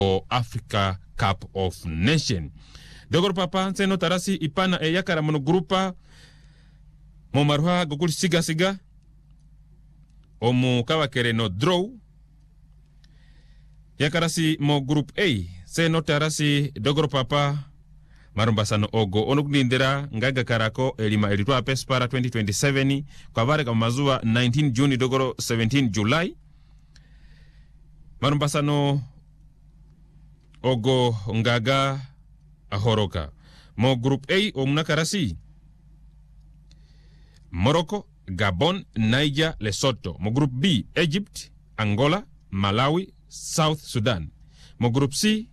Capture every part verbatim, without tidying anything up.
o Africa Cup of Nation. Dogoro papa nseno tarasi ipana e yakara mono grupa mo marwa gokuli siga siga o mu kawakere no draw yakarasi mo group A seno tarasi dogoro papa marumbasano ogo onukundindira ngaga karako elima elitwa pespara twenty twenty-seven kwa vare kama mazuwa nineteen June dogoro seventeen July marumbasano ogo ngaga ahoroka mo group A o munakarasi Morocco, Gabon, Niger, Lesotho. Mo group B, Egypt, Angola, Malawi, South Sudan. Mo group C,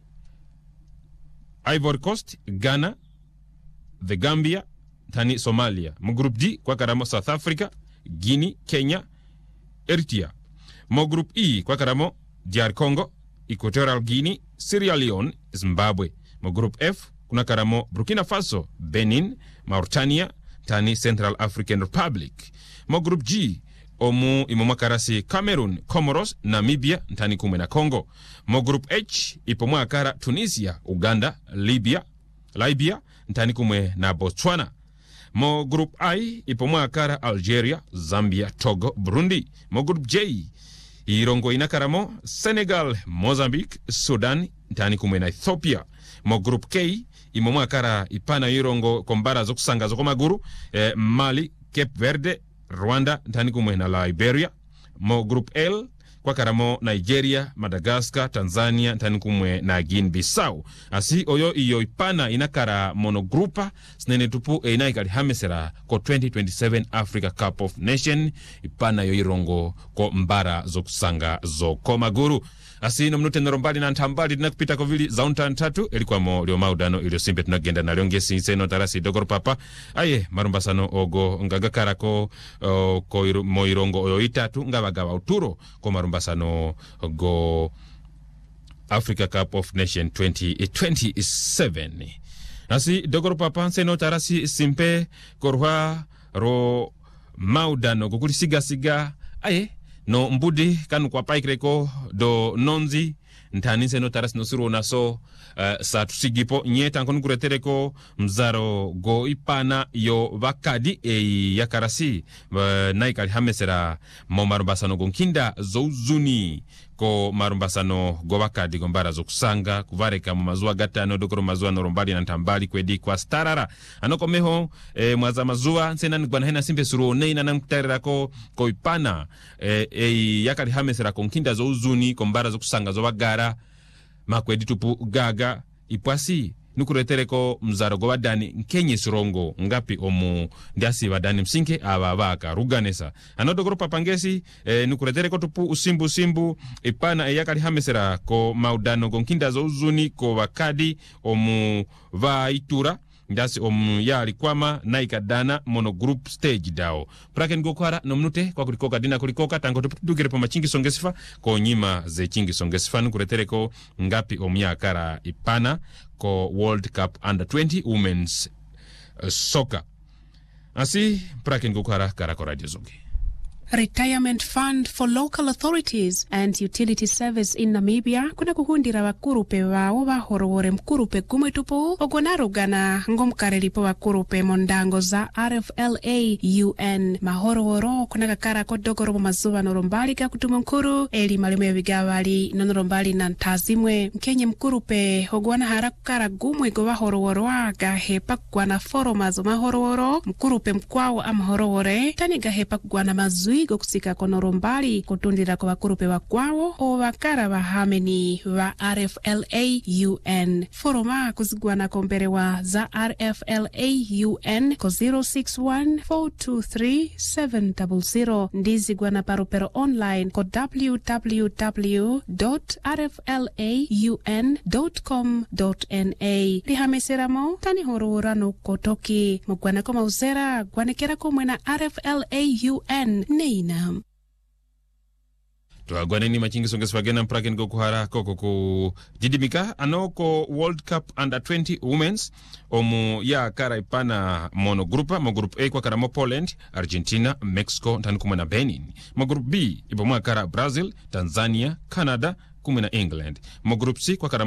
Ivory Coast, Ghana, the Gambia, tani Somalia. Mo group D, kwa karamo South Africa, Guinea, Kenya, Eritrea. Mo group E, kwa karamo D R Congo, Equatorial Guinea, Sierra Leone, Zimbabwe. Mo group F, kuna karamo Burkina Faso, Benin, Mauritania, tani Central African Republic. Mo group G, omu imomakarasi Cameroon, Comoros, Namibia, tani kumwe na Congo. Mo group H, ipomakara Tunisia, Uganda, Libya, Libya, tani kumwe na Botswana. Mo group I, ipomakara Algeria, Zambia, Togo, Burundi. Mo group J, irongo inakaramo Senegal, Mozambique, Sudan, tani kumwe na Ethiopia. Mo group K, imomwakara ipana irongo kombara zokusanga zokomaguru eh, Mali, Cape Verde, Rwanda, tani kumwe na Liberia. Mo group L, kwa karamo Nigeria, Madagascar, Tanzania, tani kumwe na Guinea Bissau. Asi oyo iyo ipana inakara monogrupa snene tupu e inaikali hamesera ko twenty twenty-seven Africa Cup of Nation ipana yo irongo ko mbara zokusanga zokomaguru. Asi no mnute norombali na ntambali dina kupita kovili zaunta ntatu ilikuwa mo lio maudano ilio simpe tunagenda na liongesi inseno tarasi dogoro papa aye marumbasano ogo ngaga karako uh, ko iru, mo irongo oyo itatu ngabagawa uturo ko marumbasano go Africa Cup of Nation twenty twenty-seven. Asi dogoro papa inseno tarasi simpe korwa ro maudano kukuli siga siga aye no mbudi kanu kwa paikreko do nonzi ntanise no taras no suru na so uh, sa tusigipo nyeta nkonu kuretereko mzaro go ipana yo vakadi e yakarasi uh, naikali hamesera mo marumbasano gonkinda zouzuni ko marumbasano go vakadi gombara zokusanga kuvareka mu mazuwa gatano dokoro mazuwa norombali na ntambali kwedi kwa starara anoko meho e, mwaza mazuwa nsena nikbana hena simpe suru neina na mkutarira ko ko ipana e, e, yakali hamesera gonkinda zouzuni gombara zokusanga zovagara makwedi tupu gaga ipwasi nukuretereko mzaro go badani nkenye surongo ngapi omu ndiasi badani msinke ababaka ruganesa anodogoro papangesi e, nukuretereko tupu usimbu simbu ipana e yakali hamesera ko maudano gonkinda zo uzuni ko wakadi omu va itura ndasi omu ya alikwama na ikadana mono group stage dao praken gokwara no mnute kwa kulikoka dina kulikoka tango tupugire po machingi songesifa ko nyima ze chingi songesifa nukuretereko ngapi omu ya kara ipana ko World Cup Under twenty Women's uh, Soccer. Asi praken gokwara kara ko radio zongi. Retirement Fund for Local Authorities and Utility Service in Namibia kuna kuhundira wakurupe wao bahorowore mkurupe kumwetupo ogonarugana ngomkarelipo wakurupe mondango za R F L A U N mahoroworo kuna kakara kodogoro mazuwa norombali ka kutuma mkuru eli malimu ya vigawali nonorombali na ntazimwe mkenye mkurupe ogwana harakukara gumwe go bahoroworo waga hepa kugwana foromazo mahoroworo mkurupe mkwao amahorowore tani gahepa kugwana mazui go kusika konorombali kutundira kwa wakurupe wa kwao o wakara wa hameni wa R F L A U N foroma kuzigwana komberewa za R F L A U N ko zero six one four two three seven zero zero ndizi gwana paropero online ko w w w dot r f l a u n dot com dot n a lihameseramo tani horora no kotoki mugwana koma uzera gwanekera komwe na R F L A U N neina tuagwaneni machingi songeswagena mpraken go kuhara koko ku jidimika anoko World Cup Under twenty Women's omu ya kara ipana mono grupa mo group A kwa karamo Poland, Argentina, Mexico, tani kumwe na Benin. Mo group B ipo mwa kara Brazil, Tanzania, Canada, kumwe na England. Mo group C kwa karamo